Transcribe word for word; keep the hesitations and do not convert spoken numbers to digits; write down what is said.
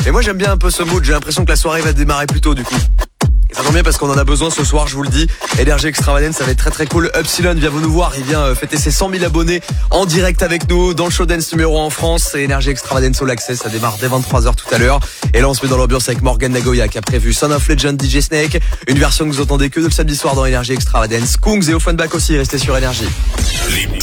Et moi j'aime bien un peu ce mood, j'ai l'impression que la soirée va démarrer plus tôt du coup. Et ça tombe bien parce qu'on en a besoin ce soir, je vous le dis. Energy Extravagance, ça va être très très cool. Upsilon vient vous nous voir, il vient fêter ses cent mille abonnés en direct avec nous dans le show dance numéro un en France. C'est Energy Extravagance All Access, ça démarre dès vingt-trois heures tout à l'heure. Et là on se met dans l'ambiance avec Morgan Nagoya qui a prévu Son of Legend D J Snake, une version que vous entendez que le samedi soir dans Energy Extravagance. Kungs et Offenbach aussi, restez sur Energy.